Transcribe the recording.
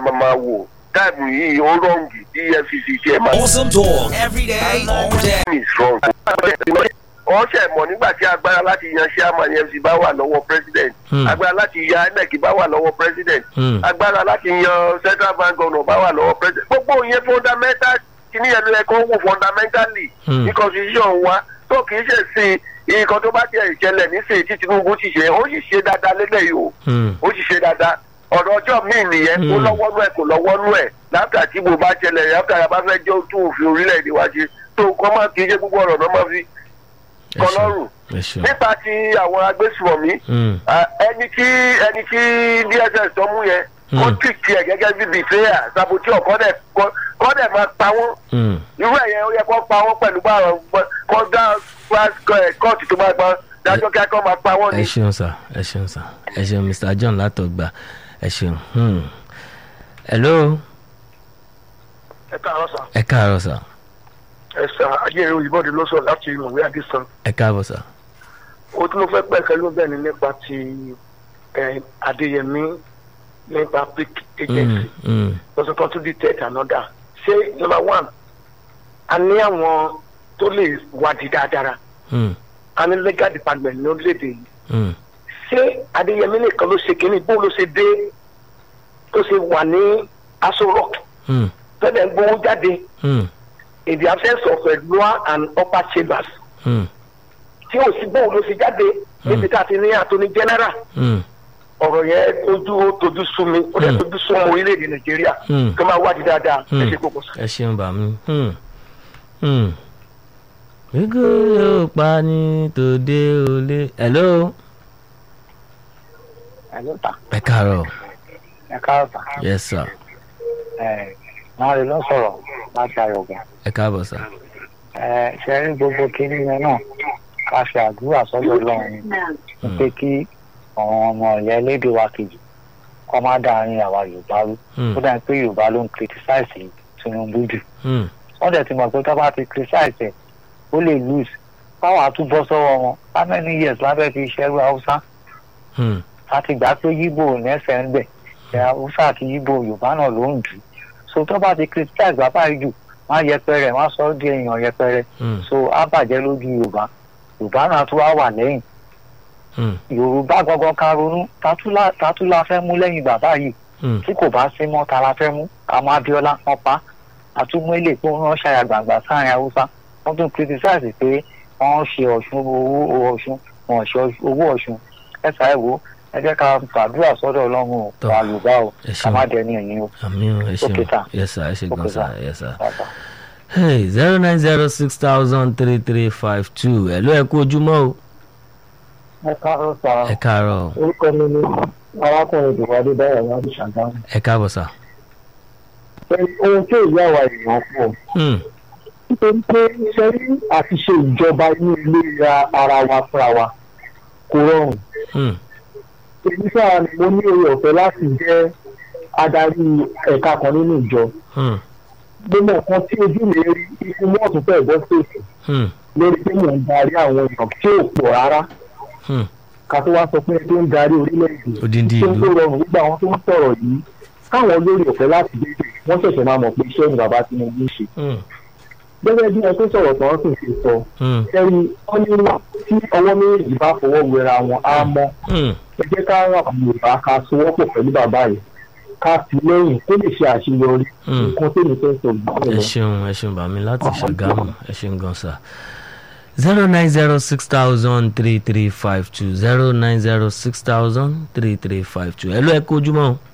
máa wò táìmù yìí ó rọ́ǹgì tí EFCC ṣe máa. Awesome talk every day, all day. wọ́n ṣẹ̀ mọ̀ nígbà tí agbára láti yan chairman EFCC bá wà lọ́wọ́ president agbára láti yan INEC bá wà lọ́wọ́ president agbára láti yan central bank governor bá wà lọ́wọ́ president gbogbo ìyẹn fundamental kìíní yẹn ló yẹ kó wò fundamentally ní constitution wa tó kì í ṣe sí nǹkan tó bá tiẹ̀ ìṣẹ̀lẹ̀ nísìnyí tí Tinubu ti ṣe ó sì ṣe dáadáa lélẹ̀ yìí o ó sì ṣe dáadáa ọ̀rọ̀ ọjọ́ míì nìyẹn ó lọ́wọ́nú ẹ̀ kò lọ́wọ́nú ẹ̀ láfíà tí mo bá ṣẹlẹ̀ láfíà yà bá fẹ́ jẹ́ tún òfin orílẹ̀-èdè wa ṣe tó kọ́ máa kì í ṣe gbogbo ọ̀rọ̀ náà máa fi kọlọ́rù nípa ti àwọn agbésùmọ̀mí ẹni tí DSS tó mú yẹn kó tìkì ẹ̀ gẹ́gẹ́ bí bìtẹ́yà sàbòtí kọ́dẹ̀ máa pa wọ́n irú ẹ̀yẹ ó yẹ kó pa wọ́n pẹ̀lú báwọn kó dá kóòtù tó máa gbọ́n dájọ́ kí akọ́ máa pa wọ́n ni. ẹ ṣeun sà ẹ ṣeun Mr. John látọ̀gbà ẹ ṣeun. Hello. ẹ káàárọ̀ sà. ẹ káàárọ̀ sà. ẹ sà ajẹ́rẹ́ olùbọ́dé ló sọ láti ìmọ̀wé àdìsán. ẹ káàbọ̀ sà. o tún fẹ́ pẹ̀kẹ́ ló bẹ̀ ni nípa ti Adéyẹmí nípa pick agency lọ́sọ̀ kan tún detect another ṣé number one a ní àwọn tó lè wádìí dáadáa a ní legal department ní orílẹ̀-èdè yìí ṣé Adéyẹmí nìkan ló ṣe kínní bó ló ṣe dé tó ṣe wà ní Aso Rock tẹ́lẹ̀ ń gbowó jáde in the absence of lower and upper chambers tí ò sí bóun ló ṣe jáde níbi tá a ti ní attorney general ọ̀rọ̀ yẹn tójú sú mi ó dẹ̀ tójú sú ọmọ orílẹ̀-èdè Nàìjíríà kí wọ́n máa wádìí dáadáa ẹ ṣe kókó sọ. ẹ ṣeun bàmí. gbígbó yóò pa ní tòde olè. Hello. ẹ káàárọ̀. ẹ káàárọ̀ sà. Yes sir. máa rí lọ sọ̀rọ̀ láti Ayọ̀gá. ẹ káàbọ̀ sà. ṣe rí gbogbo kínní yẹn náà ká ṣe àdúrà sọ́dọ̀ Ọlọ́run pé kí àwọn ọmọ ìyá elédè wa kejì kọ́ má dáhùn àwa Yorùbá rú ó dà pé Yorùbá ló ń criticize Tinubu jù wọ́n dẹ̀ ti mọ̀ pé tó bá ti criticize ẹ̀ ó lè lose báwa tún bọ́ sọ́wọ́ wọn how many years lábẹ́ fi ṣẹ́rú Haúsá láti gbà pé Yíbò nẹ́sẹ̀ ń bẹ̀ Haúsá àti Yíbò Yorùbá náà ló ń dù so tó bá ti criticize bàbá yìí jù má yẹpẹrẹ má sọ ọ́ di èèyàn yẹpẹrẹ so á bàjẹ́ lójú Yorùbá náà tún wá wà lẹ́yìn Yorùbá gangan ká ronú tatúlá fẹ́ mú lẹ́yìn bàbá yìí tí kò bá sí mọ́ ta la fẹ́ mú ká má Abíọ́lá wọn pa àtúmọ̀ ilé pé wọ́n ṣàyà gbàgbà sáàrin Haúsá wọ́n tún criticize pé wọ́n ṣe Ọ̀ṣun owó Ọ̀ṣun wọ́n ṣe owó Ọ̀ṣun ẹ̀sà ẹ̀ wò ẹ jẹ́ ká gbàdúrà sọ́dọ̀ Ọlọ́run o wà Yorùbá o ká má dẹni ẹ̀yìn o. àmín ẹ ṣeun yes sir ẹ ṣe gan sa yes sir. hey 09060003352 ẹ ló ẹ kú ojúmọ́ o. ẹ káàárọ̀ sà. ẹ káàárọ̀. orúkọ mi ni arákùnrin ìdìbòdì báyọ̀ láti Ṣàgámù. ẹ káàbọ̀ sà. ohun tí èyí àwa èèyàn pọ̀ nítorí pé iṣẹ́ rí àti ṣe ìjọba ní ilé ara wa fúnra wa kò rọrùn. èyí sáà ni mo ní oore ọ̀fẹ́ láti jẹ́ adarí ẹ̀ka kan nínú ìjọ. gbogbo nǹkan tí ojú mi rí ikú mọ́ọ̀tù fẹ́ gbọ́ sèṣì lórí pé mò ń darí àwọn èèyàn tí ò pọ̀ rárá. ká tó wá sọ pé tó ń darí orílẹ̀-èdè tó ń tó rọrùn nígbà àwọn tó ń sọ̀rọ̀ yìí káwọn olórí ọ̀fẹ́ láti dé wọ́n ṣẹ̀ṣẹ̀ máa mọ̀ pé iṣẹ́ ni bàbá Tinubu ṣe. gẹ́gẹ́ bí ẹ tó sọ̀rọ̀ tán sì ṣe sọ ẹ̀rí wọ́n ní tí ọwọ́ méjèèjì bá fọwọ́ wẹra wọn á mọ́ ẹ jẹ́ ká ràn àwọn Yorùbá ká sowọ́pọ̀ pẹ̀lú bàbá yìí ká fi lẹ́yìn kó lè ṣe àṣeyọrí nǹkan tó ní fẹ́ sọ gbọ́dọ̀ lọ. ẹ ṣeun bàmí láti Ṣàgámù ẹ ṣeun gan sa 09060003352 09060003352 ẹ ló ẹ kó ojúmọ́ o.